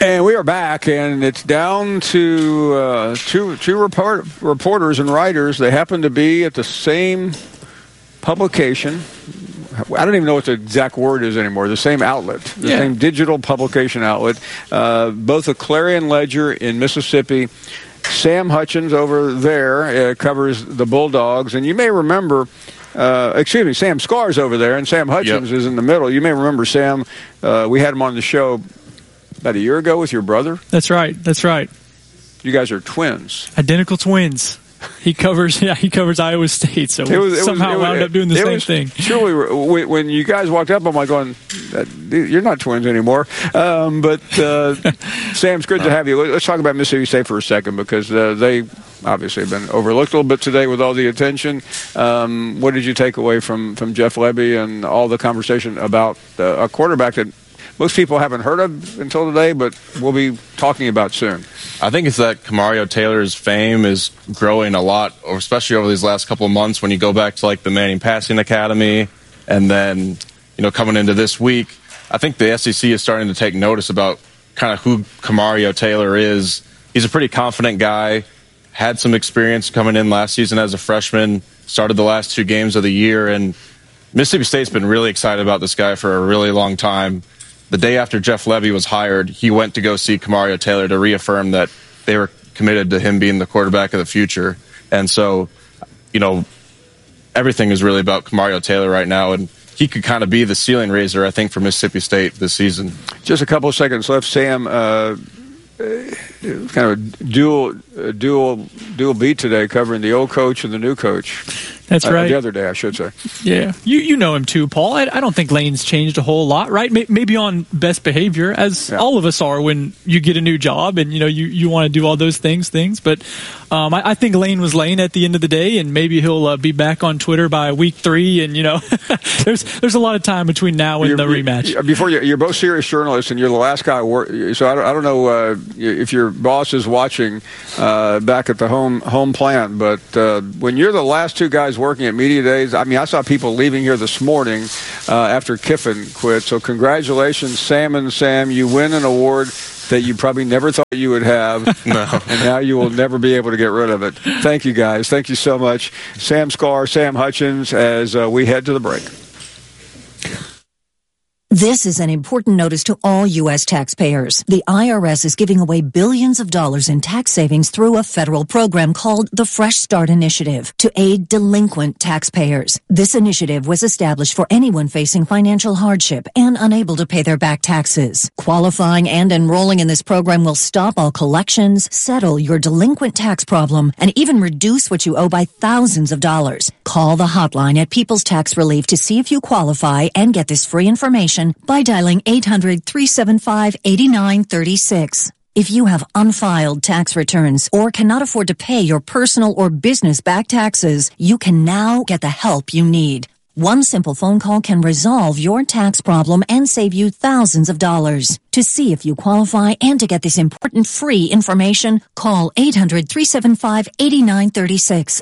And we are back, and it's down to two reporters and writers. They happen to be at the same publication. I don't even know what the exact word is anymore. The same outlet, the same digital publication outlet. Both the Clarion Ledger in Mississippi. Sam Hutchins over there covers the Bulldogs, and you may remember. Sam Scar's over there, and Sam Hutchins is in the middle. You may remember Sam. We had him on the show about a year ago with your brother. That's right. You guys are twins. Identical twins. He covers Iowa State, so we somehow wound up doing the same thing. Surely, when you guys walked up, I'm like going, you're not twins anymore. But Sam, it's good to have you. Let's talk about Mississippi State for a second, because they obviously have been overlooked a little bit today with all the attention. What did you take away from Jeff Lebby and all the conversation about a quarterback that most people haven't heard of until today, but we'll be talking about soon? I think it's that Kamario Taylor's fame is growing a lot, especially over these last couple of months when you go back to like the Manning Passing Academy and then, coming into this week. I think the SEC is starting to take notice about kind of who Kamario Taylor is. He's a pretty confident guy, had some experience coming in last season as a freshman, started the last 2 games of the year, and Mississippi State's been really excited about this guy for a really long time. The day after Jeff Lebby was hired, he went to go see Kamario Taylor to reaffirm that they were committed to him being the quarterback of the future. And so, everything is really about Kamario Taylor right now, and he could kind of be the ceiling raiser, I think, for Mississippi State this season. Just a couple of seconds left, Sam. Kind of a dual beat today, covering the old coach and the new coach. That's right. The other day, I should say. Yeah. You know him too, Paul. I don't think Lane's changed a whole lot, right? Maybe on best behavior, as all of us are when you get a new job and, you want to do all those things. But I think Lane was Lane at the end of the day, and maybe he'll be back on Twitter by week 3. And, there's a lot of time between now and the rematch. Before you're both serious journalists, and you're the last guy. So I don't know if your boss is watching back at the home plant, but when you're the last 2 guys working at media days, I saw people leaving here this morning after Kiffin quit. So congratulations, Sam and Sam. You win an award that you probably never thought you would have. No. And now you will never be able to get rid of it. Thank you, guys. Thank you so much. Sam Scar, Sam Hutchins, as we head to the break. This is an important notice to all U.S. taxpayers. The IRS is giving away billions of dollars in tax savings through a federal program called the Fresh Start Initiative to aid delinquent taxpayers. This initiative was established for anyone facing financial hardship and unable to pay their back taxes. Qualifying and enrolling in this program will stop all collections, settle your delinquent tax problem, and even reduce what you owe by thousands of dollars. Call the hotline at People's Tax Relief to see if you qualify and get this free information by dialing 800-375-8936. If you have unfiled tax returns or cannot afford to pay your personal or business back taxes, you can now get the help you need. One simple phone call can resolve your tax problem and save you thousands of dollars. To see if you qualify and to get this important free information, call 800-375-8936,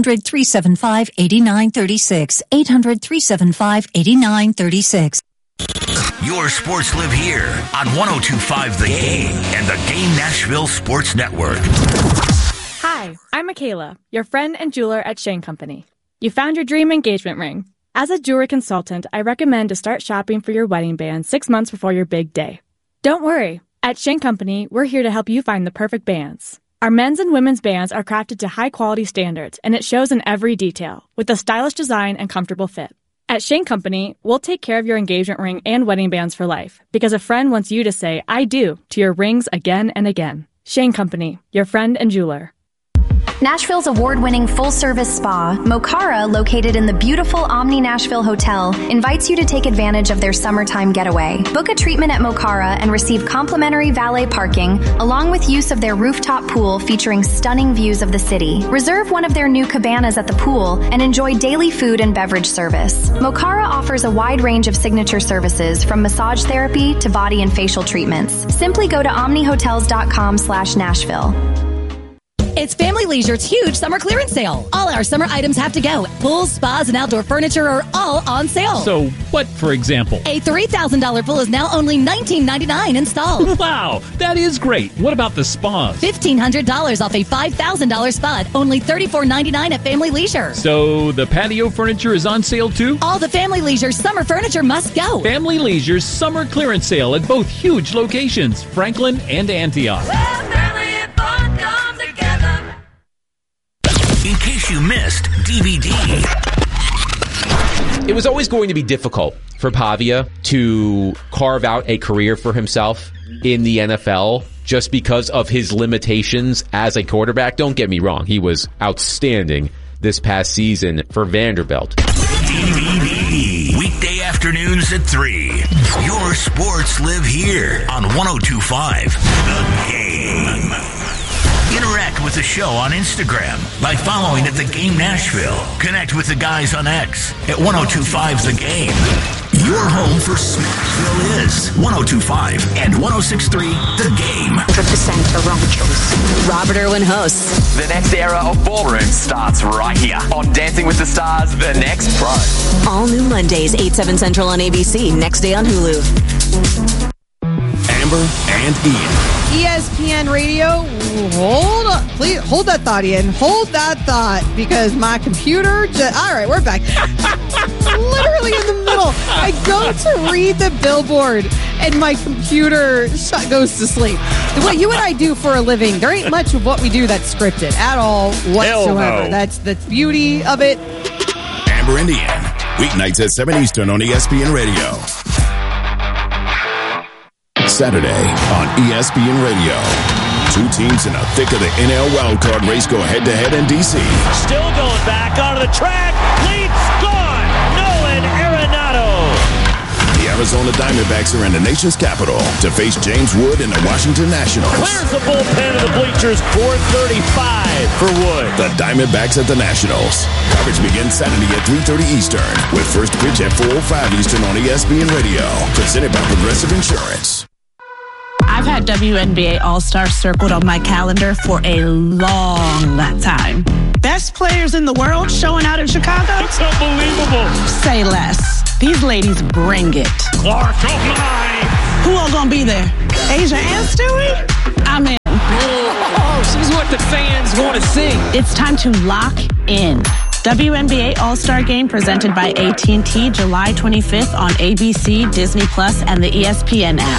800-375-8936, 800-375-8936. Your sports live here on 102.5 The Game and the Game Nashville Sports Network. Hi, I'm Michaela, your friend and jeweler at Shane Company. You found your dream engagement ring. As a jewelry consultant, I recommend to start shopping for your wedding band 6 months before your big day. Don't worry. At Shane Company, we're here to help you find the perfect bands. Our men's and women's bands are crafted to high-quality standards, and it shows in every detail, with a stylish design and comfortable fit. At Shane Company, we'll take care of your engagement ring and wedding bands for life, because a friend wants you to say, I do, to your rings again and again. Shane Company, your friend and jeweler. Nashville's award-winning full-service spa, Mokara, located in the beautiful Omni Nashville Hotel, invites you to take advantage of their summertime getaway. Book a treatment at Mokara and receive complimentary valet parking, along with use of their rooftop pool featuring stunning views of the city. Reserve one of their new cabanas at the pool and enjoy daily food and beverage service. Mokara offers a wide range of signature services, from massage therapy to body and facial treatments. Simply go to omnihotels.com/Nashville. It's Family Leisure's huge summer clearance sale. All our summer items have to go. Pools, spas, and outdoor furniture are all on sale. So what, for example? A $3,000 pool is now only $19.99 installed. Wow, that is great. What about the spas? $1,500 off a $5,000 spa, only $34.99 at Family Leisure. So the patio furniture is on sale too? All the Family Leisure summer furniture must go. Family Leisure's summer clearance sale at both huge locations, Franklin and Antioch. In case you missed DVD. It was always going to be difficult for Pavia to carve out a career for himself in the NFL just because of his limitations as a quarterback. Don't get me wrong. He was outstanding this past season for Vanderbilt. DVD. Weekday afternoons at 3. Your sports live here on 102.5 The Game. Interact with the show on Instagram by following at The Game Nashville. Connect with the guys on X at 102.5 The Game. Your home for Smashville is 102.5 and 106.3 The Game. Represent Toronto's Robert Irwin hosts. The next era of ballroom starts right here on Dancing with the Stars, The Next Pro. All new Mondays, 8/7 Central on ABC. Next day on Hulu. Amber and Ian. ESPN Radio, hold on. Please hold that thought, Ian. Hold that thought, because my computer all right, we're back. Literally in the middle. I go to read the billboard and my computer goes to sleep. What you and I do for a living, there ain't much of what we do that's scripted at all whatsoever. No. That's the beauty of it. Amber and Ian, weeknights at 7 Eastern on ESPN Radio. Saturday on ESPN Radio. Two teams in the thick of the NL wildcard race go head-to-head in D.C. Still going back onto the track. Lead's gone. Nolan Arenado. The Arizona Diamondbacks are in the nation's capital to face James Wood and the Washington Nationals. Clears the bullpen of the bleachers. 4:35 for Wood. The Diamondbacks at the Nationals. Coverage begins Saturday at 3:30 Eastern with first pitch at 4:05 Eastern on ESPN Radio. Presented by Progressive Insurance. I've had WNBA All-Star circled on my calendar for a long time. Best players in the world showing out in Chicago? It's unbelievable. Say less. These ladies bring it. Clark, oh my! Who all gonna be there? Asia and Stewie? I'm in. Oh, she's what the fans want to see. It's time to lock in. WNBA All-Star Game presented by AT&T July 25th on ABC, Disney Plus, and the ESPN app.